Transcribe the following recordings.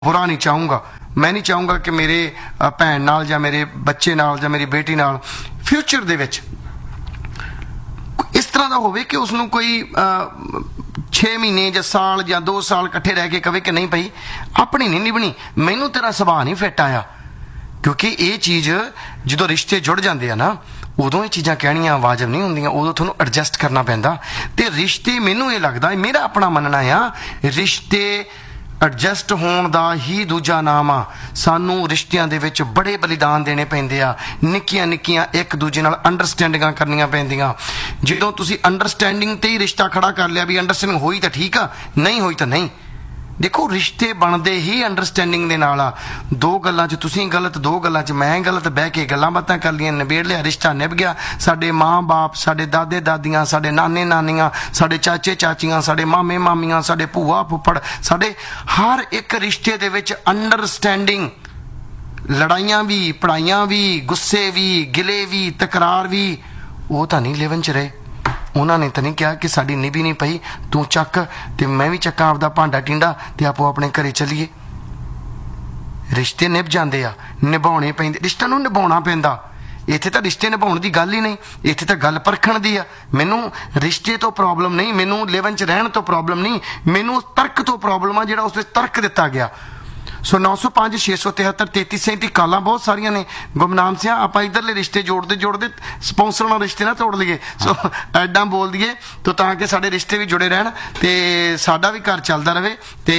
बुरा नहीं चाहूँगा। मैं नहीं चाहूँगा कि मेरे भैन नाल या मेरे बच्चे नाल या मेरी बेटी नाल फ्यूचर दे विच इस तरह का होवे कि उसनों कोई 6 महीने या साल या 2 साल इकट्ठे रह के कहे कि नहीं भाई अपनी नहीं निभनी, मैनू तेरा सुभाव नहीं फिट आया। क्योंकि ये चीज़ जो रिश्ते जुड़ जाते हैं ना, उदों ये चीज़ां कहनियां वाजिब नहीं होंदियां, उदों तुहानूं एडजस्ट करना पैंदा। ते रिश्ते मैनू ये लगता मेरा अपना मनना आ, रिश्ते एडजस्ट होने का ही दूजा नाम आ। सानू रिश्तियां दे विच बड़े बलिदान देने पैंदे आ, निक्कियां निक्कियां एक दूजे नाल अंडरस्टैंडिंगां करनियां पैंदियां। जदों तुसीं अंडरस्टैंडिंग ते ही रिश्ता खड़ा कर लिया भी अंडरस्टैंडिंग होई तां ठीक आ, नहीं होई तां नहीं। देखो रिश्ते बनते ही अंडरस्टैंडिंग दे नाल आ। 2 गल्लां च तुसीं गलत, 2 गल्लां च मैं गलत, बह के गल्लां बातां कर लियां, निबेड़ लिया, रिश्ता निभ गया। साडे माँ बाप, साडे दादे दादियां, साडे नाने नानियां, साडे चाचे चाचियां, साडे मामे मामियां, साडे भूआ फुੱਫੜ, साडे हर एक रिश्ते दे विच अंडरस्टैंडिंग, लड़ाइयां भी, पढ़ाइयां भी, गुस्से भी, गिले भी, तकरार भी, वो तां नहीं लिवन च रहे। उन्होंने तो नहीं कहा कि साड़ी निभी नहीं पई, तू चक ते मैं भी चक्का आपदा भांडा टिंडा ते आपो अपने घरे चलीए। रिश्ते निभ जाते आ, निभाने पैंदे, रिश्ते नूं निभाउणा पैंदा। इत्थे तां रिश्ते निभाउण दी गल ही नहीं, इत्थे तां गल परखण दी आ। मैनू रिश्ते तो प्रॉब्लम नहीं, मैनू लिवन च रहण तो प्रॉब्लम नहीं, मैनू तर्क तो प्रॉब्लम आ, जिहड़ा उस विच तर्क दिता गया। सो 905 673 3337 कालां बहुत सारियां ने। गुमनाम सिंह आप इधरले रिश्ते जोड़ते जोड़ते स्पॉन्सर नाल रिश्ते ना तोड़ लईए, सो ऐडां बोल दईए तो तां कि साडे रिश्ते भी जुड़े रहन ते साडा भी घर चलदा रहे ते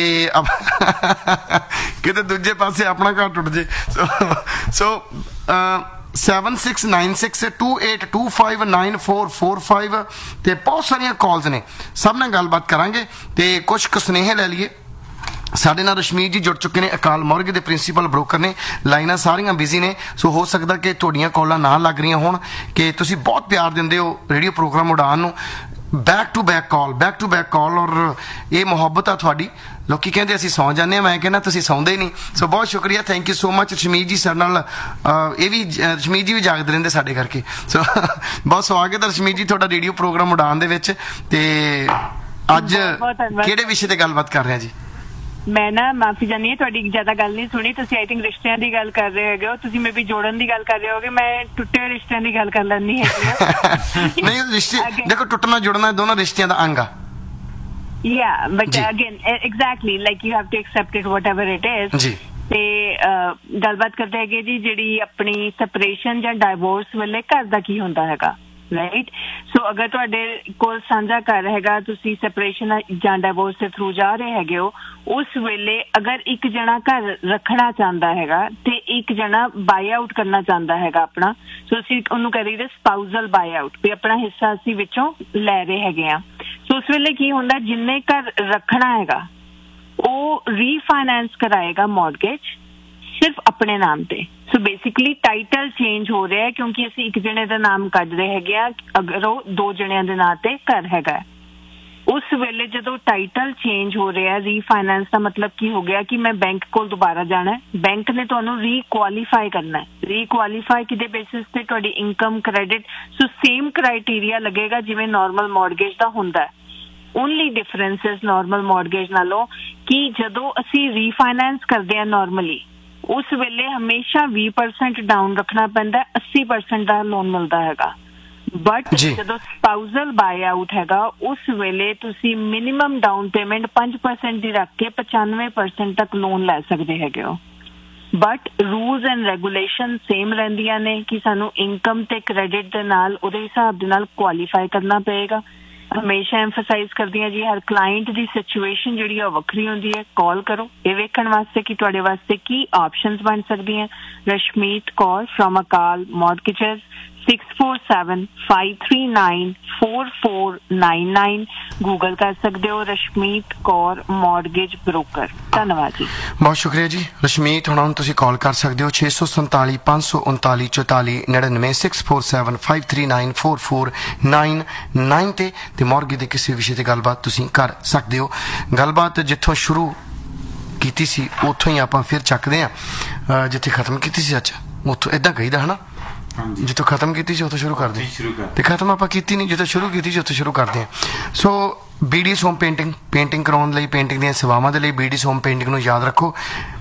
किते दूजे पासे अपना घर टुट जे। सो 769628259445 ते बहुत सारियां कॉल्स ने, सब नाल गलबात करांगे ते कुछ क सुनेहे ले लईए। साडे नाल रशमीत जी जुड़ चुके हैं, अकाल मॉर्गेज के प्रिंसीपल ब्रोकर ने। लाइनां सारियां बिजी ने, सो हो सकता कि तुहाडीआं कॉलां ना लग रही होण, कि तुसीं बहुत प्यार दिंदे हो रेडियो प्रोग्राम उड़ान नूं। बैक टू बैक कॉल और ये मुहब्बत आ तुहाडी। लोकी कहंदे असीं सौ जाने, मैं कहना तुसीं सौंदे ही नहीं। सो बहुत शुक्रिया, थैंक यू सो मच रशमीत जी। साडे नाल ये भी रशमीत जी भी जागदे रहिंदे साडे करके। सो बहुत स्वागत है रशमीत जी तुहाडा रेडियो प्रोग्राम उड़ान दे विच। ते अज किहड़े विषय ते गलबात कर रहे हैं जी? मैं ना माफी चाहनी है, थोड़ी ज्यादा गल नहीं सुनी। तुसी आई थिंक रिश्तियां दी गल कर रहे हो, तुसी मे बी जोड़न दी गल कर रहे होगे, मैं टुटे हुए रिश्तियां दी गल कर लैनी है। नहीं रिश्ते देखो, टुटना जुड़ना दोनों रिश्तियां दा अंग आ। Yeah, but again, exactly, like you have to accept it whatever it is. जी। ते गलबात करते हैं जी ਜਿਹੜੀ ਆਪਣੀ ਸੈਪਰੇਸ਼ਨ ਜਾਂ ਡਾਈਵੋਰਸ ਵੇਲੇ ਘਰ ਦਾ ਕੀ ਹੁੰਦਾ ਹੈਗਾ, ਰਾਈਟ? ਸੋ ਅਗਰ ਤੁਹਾਡੇ ਕੋਲ ਸਾਂਝਾ ਘਰ ਹੈਗਾ, ਤੁਸੀਂ ਸੈਪਰੇਸ਼ਨ ਜਾਂ ਡਾਈਵੋਰਸ ਦੇ ਥਰੂ ਜਾ ਰਹੇ ਹੈਗੇ ਹੋ, ਉਸ ਵੇਲੇ ਅਗਰ ਇੱਕ ਜਣਾ ਘਰ ਰੱਖਣਾ ਚਾਹੁੰਦਾ ਹੈਗਾ ਤੇ ਇੱਕ ਜਣਾ ਬਾਈ ਆਊਟ ਕਰਨਾ ਚਾਹੁੰਦਾ ਹੈਗਾ ਆਪਣਾ, ਸੋ ਅਸੀਂ ਉਹਨੂੰ ਕਰੀਏ ਸਪਾਊਜ਼ਲ ਬਾਈ ਆਊਟ, ਵੀ ਆਪਣਾ ਹਿੱਸਾ ਅਸੀਂ ਵਿੱਚੋਂ ਲੈ ਰਹੇ ਹੈਗੇ ਆ। ਸੋ ਉਸ ਵੇਲੇ ਕੀ ਹੁੰਦਾ, ਜਿੰਨੇ ਘਰ ਰੱਖਣਾ ਹੈਗਾ ਉਹ ਰੀਫਾਈਨੈਂਸ कराएगा मॉर्गेज सिर्फ अपने नाम पे। सो बेसिकली टाइटल चेंज हो रहा है, क्योंकि ਅਸੀਂ ਇੱਕ ਜਣੇ ਦਾ ਨਾਮ ਕੱਢ ਰਹੇ ਹੈਗੇ ਆ, ਅਗਰ ਉਹ 2 ਜਣਿਆਂ ਦੇ ਨਾਂ ਤੇ ਘਰ ਹੈਗਾ। ਉਸ ਵੇਲੇ ਜਦੋਂ ਟਾਈਟਲ ਚੇਂਜ ਹੋ ਰਿਹਾ, ਰੀਫਾਈਨੈਂਸ ਦਾ ਮਤਲਬ ਕੀ ਹੋ ਗਿਆ ਕਿ ਮੈਂ ਬੈਂਕ ਕੋਲ ਦੁਬਾਰਾ ਜਾਣਾ ਹੈ, ਬੈਂਕ ਨੇ ਤੁਹਾਨੂੰ ਰੀਕੁਆਲੀਫਾਈ ਕਰਨਾ ਹੈ। ਰੀਕੁਆਲੀਫਾਈ ਕਿਹਦੇ ਬੇਸਿਸ ਤੇ? ਤੁਹਾਡੀ income, credit, so same criteria ਲੱਗੇਗਾ ਜਿਵੇਂ ਨਾਰਮਲ ਮੌਰਗੇਜ ਦਾ ਹੁੰਦਾ ਹੈ। Only difference is normal mortgage ਨਾਲੋਂ ਕਿ ਜਦੋਂ ਅਸੀਂ ਰੀਫਾਈਨੈਂਸ ਕਰਦੇ ਹਾਂ ਨਾਰਮਲੀ, ਉਸ ਵੇਲੇ ਹਮੇਸ਼ਾ 20% ਡਾਊਨ ਰੱਖਣਾ ਪੈਂਦਾ, 80% ਦਾ ਲੋਨ ਮਿਲਦਾ ਹੈਗਾ। ਬਟ ਜਦੋਂ ਸਪਾਊਜ਼ਲ ਬਾਈ ਆਊਟ ਹੈਗਾ, ਉਸ ਵੇਲੇ ਤੁਸੀਂ ਮਿਨੀਮਮ ਡਾਊਨ ਪੇਮੈਂਟ 5% ਦੀ ਰੱਖ ਕੇ 95% ਤੱਕ ਲੋਨ ਲੈ ਸਕਦੇ ਹੈਗੇ ਹੋ। But rules and regulation same ਰਹਿੰਦੀਆਂ ਨੇ ਕਿ ਸਾਨੂੰ ਇਨਕਮ ਤੇ ਕ੍ਰੈਡਿਟ ਦੇ ਨਾਲ ਉਹਦੇ ਹਿਸਾਬ ਦੇ ਨਾਲ ਕੁਆਲੀਫਾਈ ਕਰਨਾ ਪਏਗਾ। ਹਮੇਸ਼ਾ ਐਮਫਸਾਈਜ਼ ਕਰਦੀ ਹਾਂ ਜੀ, ਹਰ ਕਲਾਇੰਟ ਦੀ ਸਿਚੁਏਸ਼ਨ ਜਿਹੜੀ ਆ ਵੱਖਰੀ ਹੁੰਦੀ ਹੈ। ਕਾਲ ਕਰੋ ਇਹ ਵੇਖਣ ਵਾਸਤੇ ਕਿ ਤੁਹਾਡੇ ਵਾਸਤੇ ਕੀ ਆਪਸ਼ਨਸ ਬਣ ਸਕਦੀਆਂ। Rashmeet Kaur from Akal ਮੌਰਗੇਜਸ, 6475394499। Google कर सकते हो रशमीत कौर मॉर्गेज ब्रोकर। धन्यवाद जी, बहुत शुक्रिया जी रशमीत। हुण तुसीं कॉल कर सकते हो 647 539 44 99 6475394499 ते मॉर्गेज के किसी विषय ते गलबात तुसीं कर सकते हो। गलबात जिथों शुरू कीती सी उत्थों ही आपां फिर चकदे आ जिथे खत्म कीती सी। अच्छा उत्थों इदां कहीदा है ना, जितों खत्म की उतो शुरू कर दें, खत्म आप की नहीं, जितों शुरू की उतो शुरू करते हैं। सो ਬੀਡੀ ਸੋਮ ਪੇਂਟਿੰਗ ਕਰਾਉਣ ਲਈ, ਪੇਂਟਿੰਗ ਦੀਆਂ ਸੇਵਾਵਾਂ ਦੇ ਲਈ ਬੀਡੀ ਸੋਮ ਪੇਂਟਿੰਗ ਨੂੰ ਯਾਦ ਰੱਖੋ।